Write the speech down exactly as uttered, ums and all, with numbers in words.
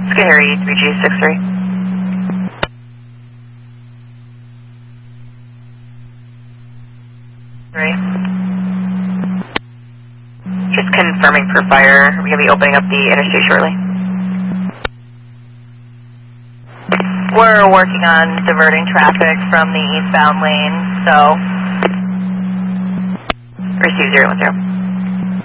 Sky Harry three G six three. Three. Just confirming for fire. We're going to be opening up the interstate shortly. We're working on diverting traffic from the eastbound lane, so receive zero one zero.